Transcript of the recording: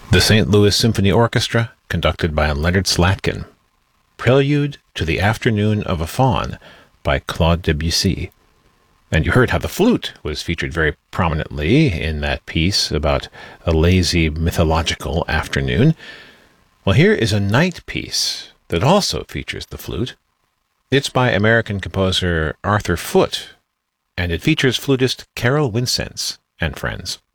The St. Louis Symphony Orchestra, conducted by Leonard Slatkin. Prelude to the Afternoon of a Faun by Claude Debussy. And you heard how the flute was featured very prominently in that piece about a lazy mythological afternoon. Well, here is a night piece that also features the flute. It's by American composer Arthur Foote, and it features flutist Carol Wincenz and friends.